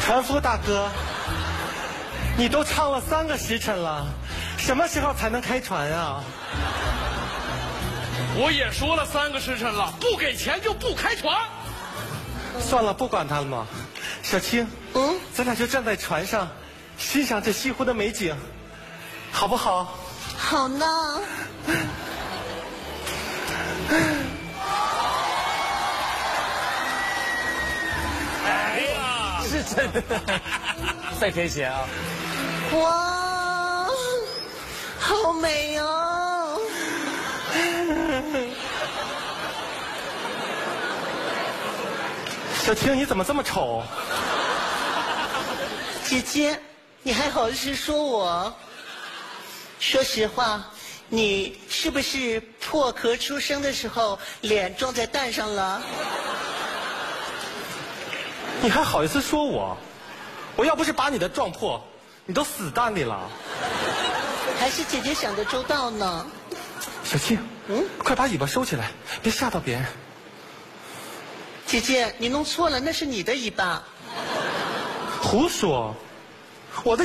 船夫大哥，你都唱了3个时辰了，什么时候才能开船啊？ 我也说了3个时辰了，不给钱就不开船。 算了，不管他了嘛。小青，咱俩就站在船上，欣赏这西湖的美景，好不好？ 好呢。 哎呀， 是真的，再赔钱啊！ 哇，好美哦！ 小青，你怎么这么丑？ 姐姐，你还好意思说我？说实话，你是不是破壳出生的时候脸撞在蛋上了？ 你还好意思说我？我要不是把你的撞破，你都死蛋里了。 还是姐姐想的周到呢？ 小青，快把尾巴收起来，别吓到别人。 姐姐，你弄错了，那是你的尾巴。 胡说，我的